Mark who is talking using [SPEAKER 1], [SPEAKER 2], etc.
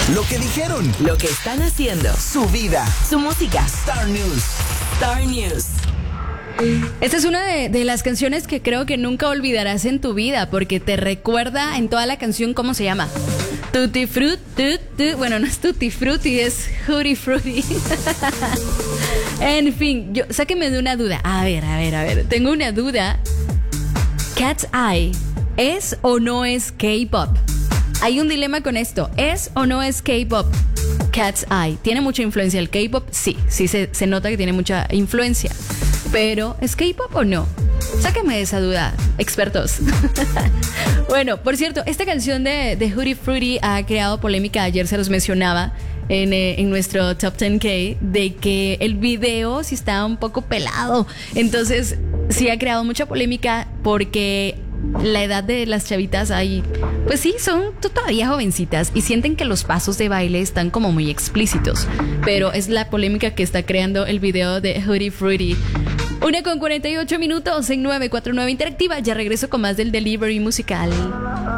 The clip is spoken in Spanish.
[SPEAKER 1] Lo que dijeron,
[SPEAKER 2] Lo que están haciendo,
[SPEAKER 1] su vida.
[SPEAKER 2] su música.
[SPEAKER 1] Star News.
[SPEAKER 2] Star News.
[SPEAKER 3] Esta es una de las canciones que creo que nunca olvidarás en tu vida, porque te recuerda en toda la canción cómo se llama. Tutti Frutti, bueno, no es Tutti Frutti, es Hootie Frutti. En fin, sáquenme de una duda. A ver, tengo una duda. Cat's Eye, ¿es o no es K-pop? Hay un dilema con esto. ¿Es o no es K-pop? Cat's Eye. ¿Tiene mucha influencia el K-pop? Sí, se nota que tiene mucha influencia. Pero, ¿es K-pop o no? Sáquenme de esa duda, expertos. Bueno, por cierto, esta canción de Hootie Fruity ha creado polémica. Ayer se los mencionaba en nuestro Top 10K de que el video sí estaba un poco pelado. Entonces, sí ha creado mucha polémica porque la edad de las chavitas ahí, pues sí, son todavía jovencitas y sienten que los pasos de baile están como muy explícitos. Pero es la polémica que está creando el video de Hootie Fruity. 1:48 en 949 Interactiva. Ya regreso con más del delivery musical.